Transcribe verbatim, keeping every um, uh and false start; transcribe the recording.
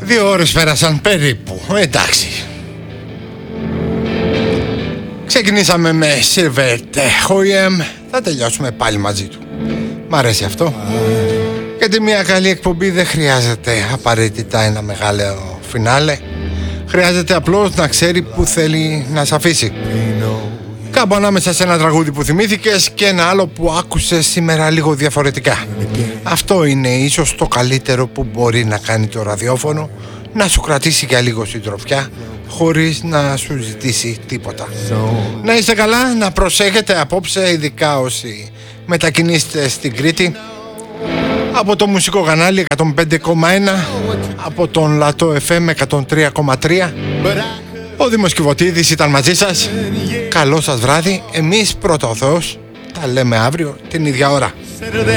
Δύο ώρες πέρασαν περίπου, εντάξει. Ξεκινήσαμε με Silver Hoyem, θα τελειώσουμε πάλι μαζί του. Μ' αρέσει αυτό. Γιατί μια καλή εκπομπή δεν χρειάζεται απαραίτητα ένα μεγάλο φινάλε. Χρειάζεται απλώς να ξέρει που θέλει να σε αφήσει. Κάπου ανάμεσα σε ένα τραγούδι που θυμήθηκες και ένα άλλο που άκουσες σήμερα λίγο διαφορετικά. Αυτό είναι ίσως το καλύτερο που μπορεί να κάνει το ραδιόφωνο, να σου κρατήσει για λίγο συντροφιά χωρίς να σου ζητήσει τίποτα. Να είστε καλά, να προσέχετε απόψε, ειδικά όσοι μετακινήσετε στην Κρήτη, από το μουσικό κανάλι εκατόν πέντε κόμμα ένα, από τον Λατό εφ εμ εκατόν τρία κόμμα τρία. Ο Δήμος Κιβωτίδης ήταν μαζί σας. Καλό σας βράδυ. Εμείς πρώτα ο Θεός τα λέμε αύριο την ίδια ώρα.